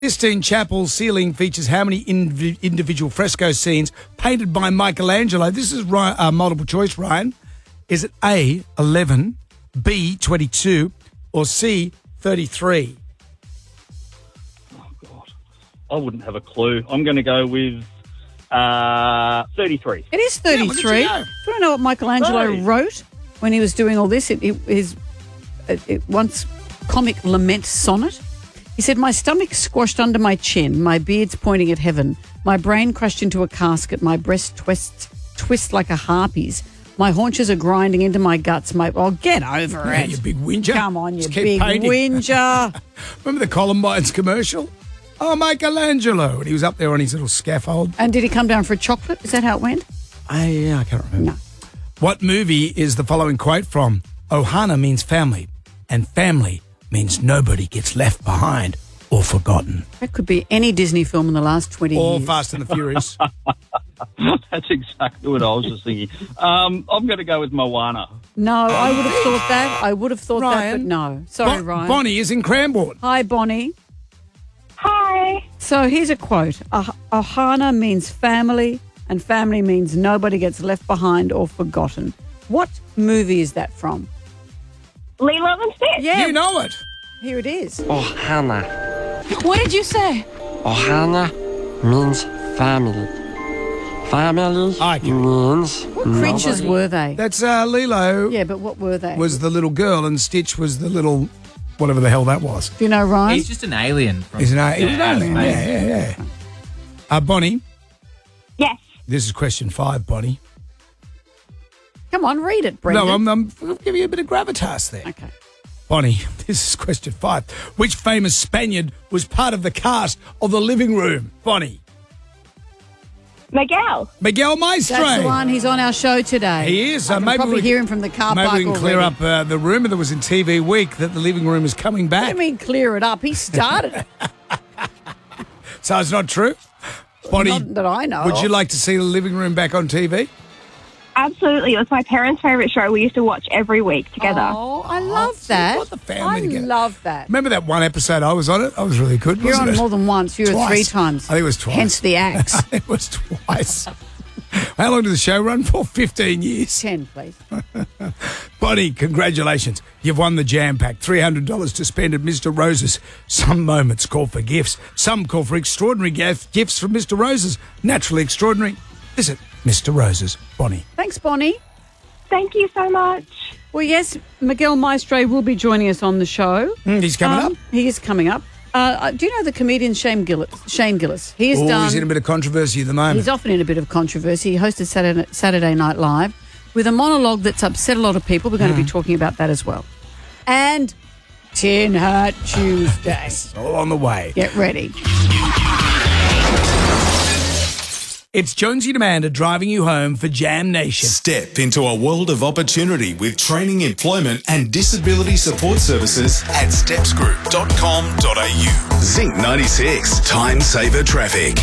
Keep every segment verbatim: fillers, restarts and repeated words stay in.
Sistine Chapel ceiling features how many inv- individual fresco scenes painted by Michelangelo? This is Ryan, uh, multiple choice, Ryan. Is it A, eleven, B, twenty-two, or C, thirty-three? Oh, God. I wouldn't have a clue. I'm going to go with uh, thirty-three. It is thirty-three. Yeah, Do you know what Michelangelo Sorry. wrote when he was doing all this? It, it, his it, it once comic lament sonnet. He said, "My stomach squashed under my chin, my beard's pointing at heaven, my brain crushed into a casket, my breast twists twist like a harpy's, my haunches are grinding into my guts, my oh get over Yeah, it. you big whinger. Come on, you Just keep big painting. whinger." Remember the Columbine's commercial? Oh, Michelangelo. And he was up there on his little scaffold. And did he come down for a chocolate? Is that how it went? I, yeah, I can't remember. No. What movie is the following quote from? Ohana means family, and family means nobody gets left behind or forgotten. That could be any Disney film in the last twenty Or years. Fast and the Furious. That's exactly what I was just thinking. Um, I'm going to go with Moana. No, I would have thought that. I would have thought that, Ryan. but no. Sorry, Bon- Ryan. Bonnie is in Cranbourne. Hi, Bonnie. Hi. So here's a quote. Ah- Ohana means family, and family means nobody gets left behind or forgotten. What movie is that from? Lilo and Stitch. Yeah, You know it. here it is. Ohana. What did you say? Ohana means family. Family I can- means What creatures nobody- were they? That's uh, Lilo Yeah, but what were they? was the little girl and Stitch was the little, whatever the hell that was. Do you know, Ryan? He's just an alien. From, He's an, he was an Yeah, alien. space. Yeah, yeah, yeah. Uh, Bonnie, Yes. this is question five, Bonnie. Come on, read it, Brendan. No, I'm, I'm giving you a bit of gravitas there. Okay. Bonnie, this is question five. Which famous Spaniard was part of the cast of The Living Room? Bonnie. Miguel. Miguel Maestre. That's the one. He's on our show today. He is. I Uh, can maybe probably we, hear him from the car maybe park we can clear already. up uh, the rumour that was in T V Week that The Living Room is coming What do back. you mean clear it up? He started it. So it's not true? Bonnie, Not that I know would of. you like to see The Living Room back on T V? Absolutely. It was my parents' favourite show. We used to watch every week together. Oh, I love so that. you got the family I together. love that. Remember that one episode I was on it? I was really good, You're wasn't on it? more than once. You were Twice. three times. I think it was twice. Hence the axe. it was twice. How long did the show run for? fifteen years. Ten, please. Bonnie, congratulations. You've won the Jam Pack. three hundred dollars to spend at Mister Rose's. Some moments call for gifts. Some call for extraordinary gif- gifts from Mister Rose's. Naturally extraordinary. Visit Mister Rose's. Bonnie. Thanks, Bonnie. Thank you so much. Well, yes, Miguel Maestre will be joining us on the show. Mm, he's coming Um, up. He is coming up. Uh, do you know the comedian Shane Gillis? Shane Gillis. He has Oh, done. he's in a bit of controversy at the moment. He's often in a bit of controversy. He hosted Saturday, Saturday Night Live with a monologue that's upset a lot of people. We're going to be talking about that as well. And Tin Hat Tuesday. All on the way. Get ready. It's Jonesy and Amanda driving you home for Jam Nation. Step into a world of opportunity with training, employment and disability support services at steps group dot com dot a u. Zinc ninety-six, Time Saver Traffic.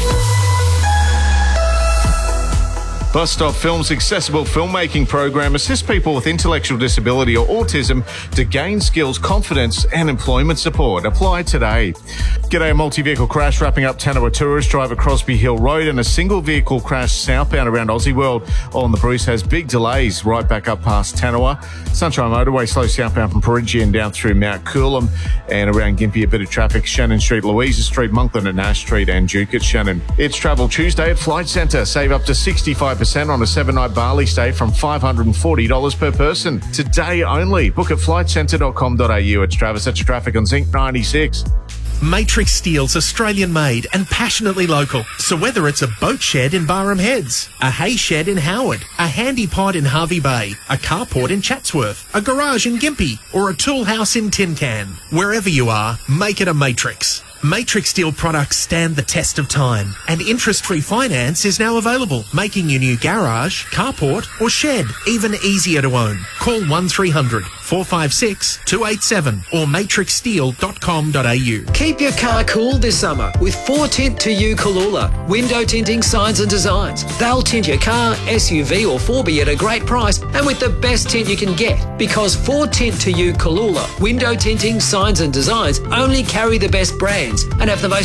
Bus Stop Films' accessible filmmaking program assists people with intellectual disability or autism to gain skills, confidence and employment support. Apply today. G'day, a multi-vehicle crash wrapping up Tanawa Tourist Drive at Crosby Hill Road and a single vehicle crash southbound around Aussie World. On the Bruce has big delays right back up past Tanawa. Sunshine Motorway slow southbound from Peregian down through Mount Coolum and around Gympie a bit of traffic. Shannon Street, Louisa Street, Monkland and Nash Street and Duke at Shannon. It's Travel Tuesday at Flight Centre. Save up to sixty-five percent on a seven-night Bali stay from five hundred forty dollars per person. Today only. Book at flight centre dot com dot a u. It's Travis. That's your traffic on Zinc ninety-six. Matrix Steel's Australian made and passionately local. So whether it's a boat shed in Barham Heads, a hay shed in Howard, a handy pod in Harvey Bay, a carport in Chatsworth, a garage in Gympie, or a tool house in Tin Can, wherever you are, make it a Matrix. Matrix Steel products stand the test of time, and interest-free finance is now available, making your new garage, carport or shed even easier to own. Call one three hundred four five six, two eight seven or matrix steel dot com dot a u. Keep your car cool this summer with four Tint to You Kalula. Window tinting signs and designs. They'll tint your car, S U V or four B at a great price and with the best tint you can get. Because four Tint to You Kalula window tinting signs and designs only carry the best brands and have the most